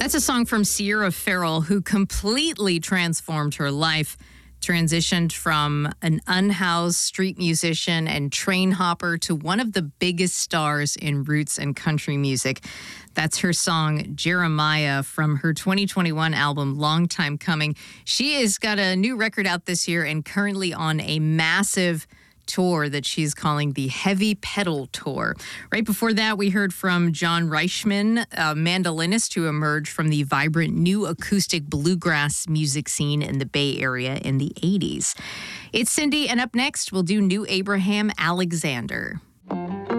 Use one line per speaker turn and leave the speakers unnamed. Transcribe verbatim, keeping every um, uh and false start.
That's a song from Sierra Farrell, who completely transformed her life, transitioned from an unhoused street musician and train hopper to one of the biggest stars in roots and country music. That's her song, Jeremiah, from her twenty twenty-one album, Long Time Coming. She has got a new record out this year and currently on a massive tour that she's calling the Heavy Pedal Tour. Right before that, we heard from John Reichman, a mandolinist who emerged from the vibrant new acoustic bluegrass music scene in the Bay Area in the eighties. It's Cindy, and up next, we'll do New Abraham Alexander.